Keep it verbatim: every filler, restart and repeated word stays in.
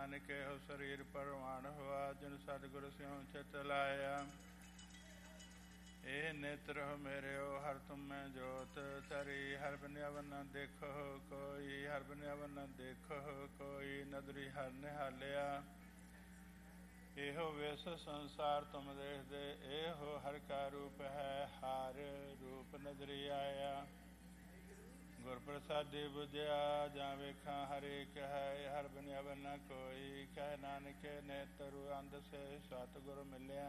ਨਾਨਕ ਇਹੋ ਸਰੀਰ ਪ੍ਰਵਾਨ ਹੋਆ ਜਿਨ ਸਤਿਗੁਰ ਸਿਉ ਚਿਤ ਲਾਇਆ। ਇਹ ਨੇਤਰ ਮੇਰਿਓ ਹਰ ਤੁਮੈ ਜੋਤ ਧਰੀ ਹਰ ਬਨਿਆਵਨ ਨ ਦੇਖੋ ਕੋਈ ਹਰ ਬਨਿਆਵਨ ਨ ਦੇਖੋ ਕੋਈ ਨਦਰੀ ਹਰ ਨਿਹਾਲਿਆ। ਇਹੋ ਵਿਸ ਸੰਸਾਰ ਤੁਮ ਦੇਖਦੇ ਇਹੋ ਹਰ ਕਾ ਰੂਪ ਹੈ ਹਰ ਰੂਪ ਨਦਰੀ ਆਇਆ। ਗੁਰ ਪ੍ਰਸਾਦੀ ਬੁਝਿਆ ਜਾਂ ਵੇਖਾਂ ਹਰੇਕ ਹੈ ਹਰ ਬਨਿਆਵਨ ਨ ਕੋਈ ਕਹਿ ਨਾਨਕ ਨੇਤਰ ਅੰਧ ਸੇ ਸਤਿਗੁਰ ਮਿਲਿਆ।